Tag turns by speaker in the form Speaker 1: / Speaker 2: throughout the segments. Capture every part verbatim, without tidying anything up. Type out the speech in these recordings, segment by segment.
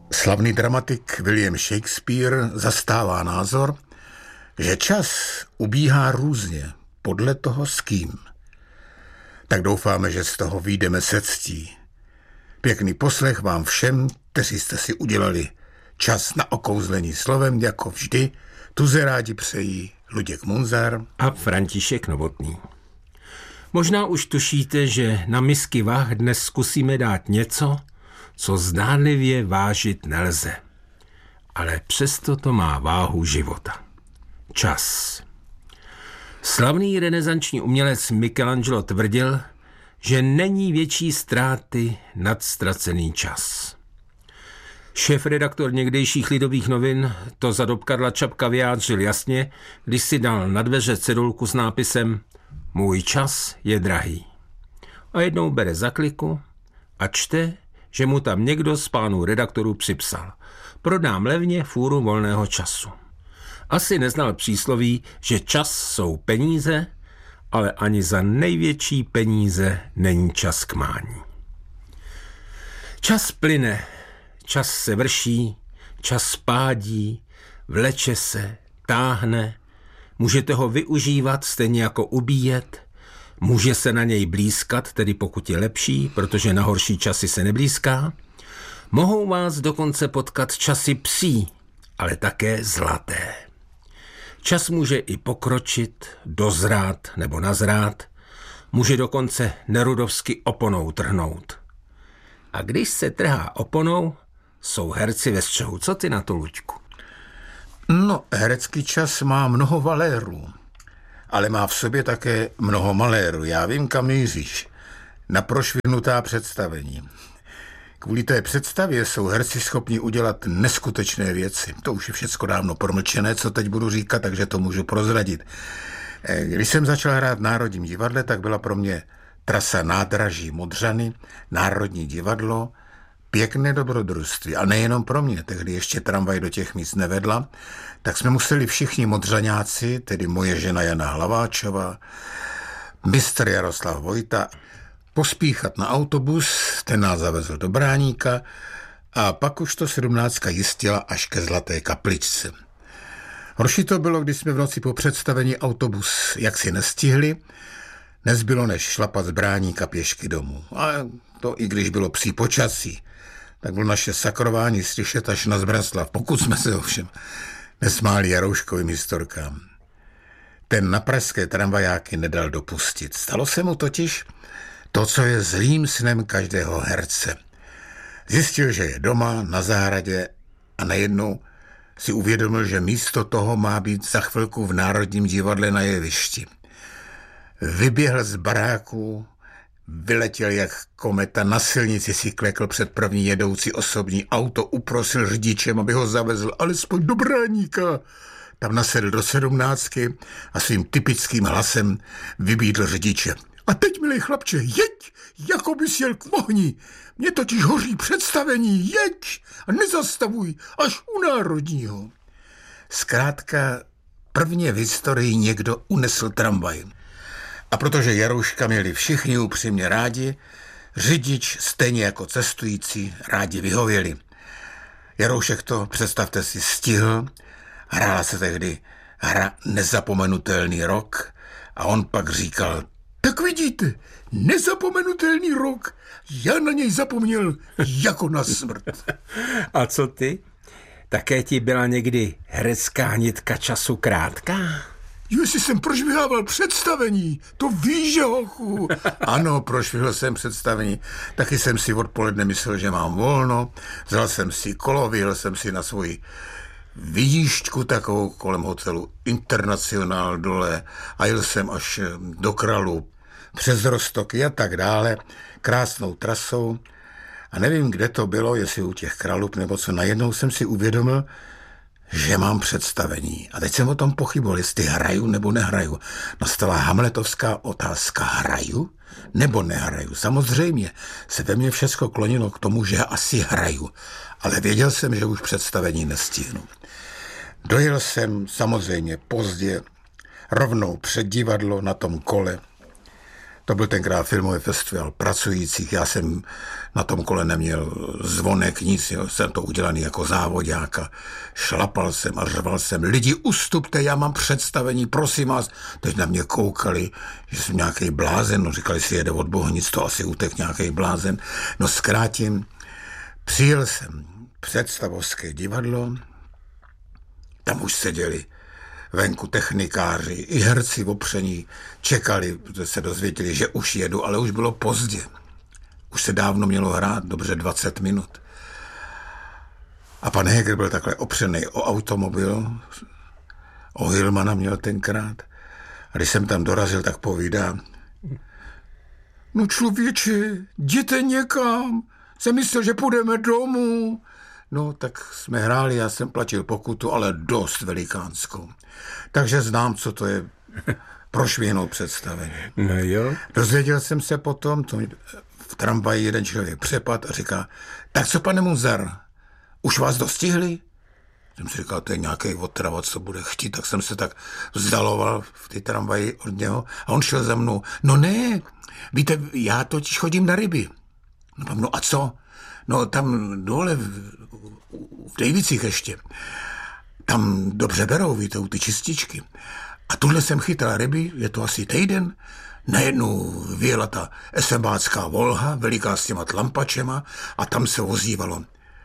Speaker 1: Slavný dramatik William Shakespeare zastává názor, že čas ubíhá různě podle toho s kým. Tak doufáme, že z toho vyjdeme se ctí. Pěkný poslech vám všem, kteří jste si udělali čas na okouzlení slovem, jako vždy. Tuze rádi přejí Luděk Munzar
Speaker 2: a František Novotný. Možná už tušíte, že na misky vah dnes zkusíme dát něco, co zdánlivě vážit nelze. Ale přesto to má váhu života. Čas. Slavný renesanční umělec Michelangelo tvrdil, že není větší ztráty nad ztracený čas. Šéfredaktor někdejších Lidových novin to za dob Karla Čapka vyjádřil jasně, když si dal na dveře cedulku s nápisem Můj čas je drahý. A jednou bere zakliku a čte, že mu tam někdo z pánů redaktorů připsal. Prodám levně fůru volného času. Asi neznal přísloví, že čas jsou peníze, ale ani za největší peníze není čas k mání. Čas plyne, čas se vrší, čas spádí, vleče se, táhne, můžete ho využívat stejně jako ubíjet, může se na něj blízkat, tedy pokud je lepší, protože na horší časy se neblízká. Mohou vás dokonce potkat časy psí, ale také zlaté. Čas může i pokročit, dozrát nebo nazrát, může dokonce nerudovsky oponou trhnout. A když se trhá oponou, jsou herci ve střehu. Co ty na to, Luďku?
Speaker 1: No, herecký čas má mnoho valérů, ale má v sobě také mnoho malérů. Já vím, kam míříš. Na prošvihnutá představení. Kvůli té představě jsou herci schopni udělat neskutečné věci. To už je všecko dávno promlčené, co teď budu říkat, takže to můžu prozradit. Když jsem začal hrát v Národním divadle, tak byla pro mě trasa nádraží Modřany, Národní divadlo, pěkné dobrodružství. A nejenom pro mě, tehdy ještě tramvaj do těch míst nevedla, tak jsme museli všichni modřaňáci, tedy moje žena Jana Hlaváčová, mistr Jaroslav Vojta, pospíchat na autobus, ten nás zavezl do Bráníka a pak už to sedmnáctka jistila až ke Zlaté kapličce. Horší to bylo, když jsme v noci po představení autobus jaksi nestihli, nezbylo než šlapat z Bráníka pěšky domů. A to i když bylo psí počasí, tak bylo naše sakrování slyšet až na Zbraslav, pokud jsme se ovšem nesmáli Jarouškovým historkám. Ten na pražské tramvajáky nedal dopustit. Stalo se mu totiž to, co je zlým snem každého herce. Zjistil, že je doma na zahradě a najednou si uvědomil, že místo toho má být za chvilku v Národním divadle na jevišti. Vyběhl z baráku, vyletěl jak kometa, na silnici si klekl před první jedoucí osobní auto, uprosil řidičem, aby ho zavezl alespoň do Bráníka. Tam nasedl do sedmnáctky a svým typickým hlasem vybídl řidiče. A teď, milý chlapče, jeď, jako bys jel k ohni. Mě totiž hoří představení, jeď a nezastavuj až u Národního. Zkrátka, prvně v historii někdo unesl tramvaj. A protože Jarouška měli všichni upřímně rádi, řidič stejně jako cestující rádi vyhověli. Jaroušek to, představte si, stihl, hrála se tehdy hra Nezapomenutelný rok a on pak říkal: tak vidíte, nezapomenutelný rok, já na něj zapomněl jako na smrt.
Speaker 2: A co ty? Také ti byla někdy herecká nitka času krátká?
Speaker 1: Jestli jsem prošvihával představení, to víš, že hochu. Ano, prošvihl jsem představení, taky jsem si odpoledne myslel, že mám volno, vzal jsem si kolo, vyjel jsem si na svoji výjížďku takovou kolem hotelu Internacionál dole a jel jsem až do Kralu přes Roztoky a tak dále, krásnou trasou a nevím, kde to bylo, jestli u těch Kralup nebo co, najednou jsem si uvědomil, že mám představení. A teď jsem o tom pochyboval, jestli hraju nebo nehraju. Nastala hamletovská otázka, hraju nebo nehraju. Samozřejmě se ve mně všecko klonilo k tomu, že asi hraju, ale věděl jsem, že už představení nestihnu. Dojel jsem samozřejmě pozdě, rovnou před divadlo na tom kole. To byl tenkrát filmový festival pracujících, já jsem na tom kole neměl zvonek, nic, jo. Jsem to udělaný jako závoďáka. Šlapal jsem a řval jsem, lidi, ustupte, já mám představení, prosím vás. Teď na mě koukali, že jsem nějaký blázen, no říkali si, jede od Bohnic, to asi utek nějaký blázen. No zkrátím, přijel jsem představovské divadlo, tam už seděli venku technikáři, i herci opření, čekali, protože se dozvěděli, že už jedu, ale už bylo pozdě. Už se dávno mělo hrát, dobře dvacet minut. A pan Heger byl takhle opřený o automobil, o Hillmana měl tenkrát. A když jsem tam dorazil, tak povídá, no člověče, jděte někam, jsem myslel, že půjdeme domů. No, tak jsme hráli, já jsem platil pokutu, ale dost velikánskou. Takže znám, co to je prošvihnout představení.
Speaker 2: No jo.
Speaker 1: Dozvěděl jsem se potom, to v tramvaji jeden člověk přepad a říká, tak co, pane Munzar, už vás dostihli? Jsem si říkal, to je nějaký otrava, co bude chtít, tak jsem se tak vzdaloval v té tramvaji od něho a on šel za mnou. No ne, víte, já totiž chodím na ryby. No, no a co? No tam dole v, v Dejvicích ještě, tam dobře berou, víte, ty čističky. A tuhle jsem chytal ryby, je to asi týden, najednou vyjela ta esebácká Volha, veliká s těma tlampačema a tam se ozývalo.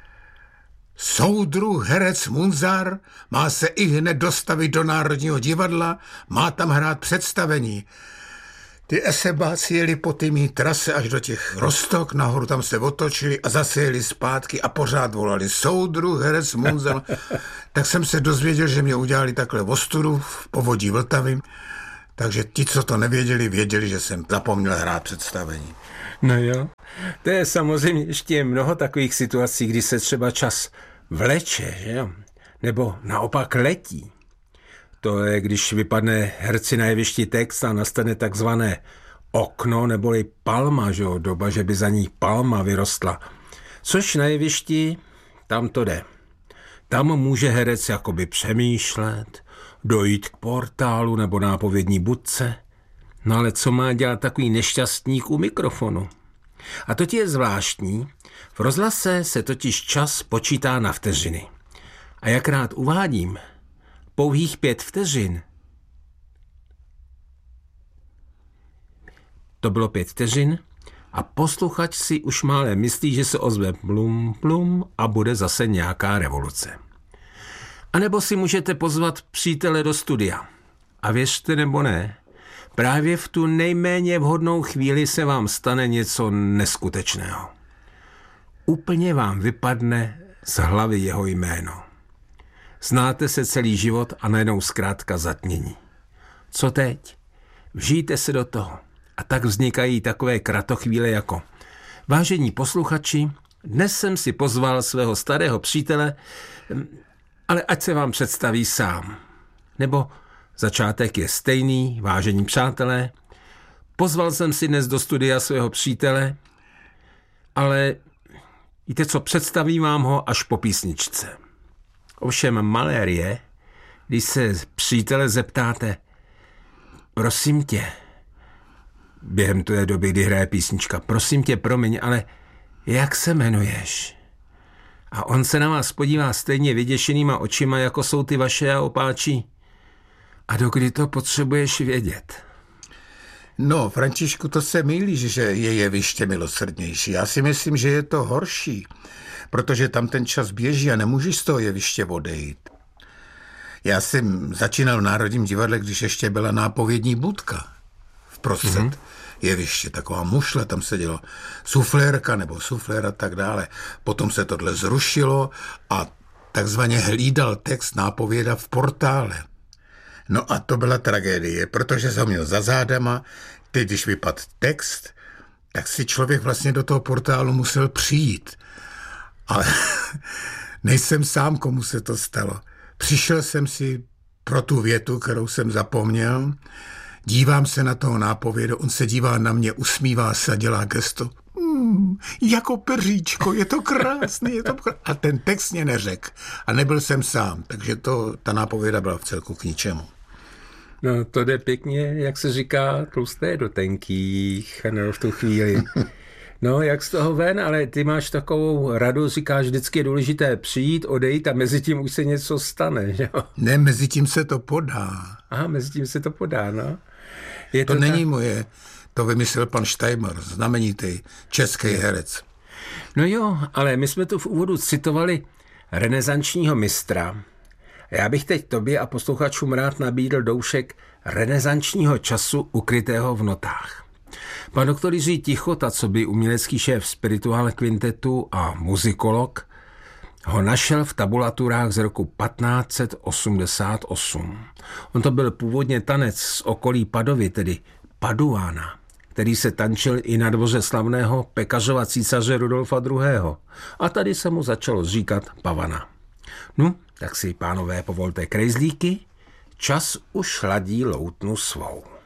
Speaker 1: Soudruh herec Munzar má se i hned dostavit do Národního divadla, má tam hrát představení. Ty esebáci jeli po té mý trase až do těch Roztok, nahoru tam se otočili a zase jeli zpátky a pořád volali soudruh herec Munzar. Tak jsem se dozvěděl, že mě udělali takhle ostudu v povodí Vltavy, takže ti, co to nevěděli, věděli, že jsem zapomněl hrát představení.
Speaker 2: No jo, to je samozřejmě ještě mnoho takových situací, kdy se třeba čas vleče, že jo? Nebo naopak letí. To je, když vypadne herci na jevišti text a nastane takzvané okno neboli palma, že jo? Doba, že by za ní palma vyrostla. Což na jevišti, tam to jde. Tam může herec jakoby přemýšlet, dojít k portálu nebo nápovědní budce. No ale co má dělat takový nešťastník u mikrofonu? A to je zvláštní. V rozhlase se totiž čas počítá na vteřiny. A jak rád uvádím, pouhých pět vteřin. To bylo pět vteřin a posluchač si už málem myslí, že se ozve plum, plum a bude zase nějaká revoluce. A nebo si můžete pozvat přítele do studia. A věřte nebo ne, právě v tu nejméně vhodnou chvíli se vám stane něco neskutečného. Úplně vám vypadne z hlavy jeho jméno. Znáte se celý život a najednou zkrátka zatmění. Co teď? Vžijte se do toho. A tak vznikají takové kratochvíle jako vážení posluchači, dnes jsem si pozval svého starého přítele, ale ať se vám představí sám. Nebo začátek je stejný, vážení přátelé, pozval jsem si dnes do studia svého přítele, ale víte co, představím vám ho až po písničce. Ovšem malér je, když se přítele zeptáte, prosím tě, během té doby, kdy hraje písnička, prosím tě, promiň, ale jak se jmenuješ? A on se na vás podívá stejně vyděšenýma očima, jako jsou ty vaše a opáčí. A dokdy to potřebuješ vědět?
Speaker 1: No, Františku, to se mýlíš, že je jeviště milosrdnější. Já si myslím, že je to horší, protože tam ten čas běží a nemůžeš z toho jeviště odejít. Já jsem začínal v Národním divadle, když ještě byla nápovědní budka vprostřed mm-hmm. jeviště, taková mušle, tam seděla suflérka nebo suflér a tak dále. Potom se tohle zrušilo a takzvaně hlídal text nápověda v portále. No a to byla tragédie, protože jsem měl za zádama, teď když vypadl text, tak si člověk vlastně do toho portálu musel přijít. Ale nejsem sám, komu se to stalo. Přišel jsem si pro tu větu, kterou jsem zapomněl, dívám se na toho nápovědu, on se dívá na mě, usmívá se a dělá gesto. Mm, jako peříčko, je to krásný, je to krásný. A ten text mě neřekl. A nebyl jsem sám, takže to, ta nápověda byla v celku k ničemu.
Speaker 2: No to jde pěkně, jak se říká, tlusté do tenkých, no v tu chvíli. No, jak z toho ven, ale ty máš takovou radu, říkáš, vždycky je důležité přijít, odejít a mezi tím už se něco stane, že jo?
Speaker 1: Ne, mezi tím se to podá.
Speaker 2: Aha, mezi tím se to podá, no. Je
Speaker 1: to,
Speaker 2: to
Speaker 1: není
Speaker 2: tak...
Speaker 1: moje, to vymyslel pan Steinmar, znamenitý český herec.
Speaker 2: No jo, ale my jsme tu v úvodu citovali renesančního mistra. Já bych teď tobě a posluchačům rád nabídl doušek renesančního času ukrytého v notách. Pan doktor Jiří Tichota, co by umělecký šéf Spiritual Quintetu a muzikolog, ho našel v tabulaturách z roku patnáct set osmdesát osm. On to byl původně tanec z okolí Padovy, tedy Paduána, který se tančil i na dvoře slavného pekařova císaře Rudolfa druhého. A tady se mu začalo říkat pavana. No, tak si, pánové, povolte krejzlíky, čas už chladí loutnu svou.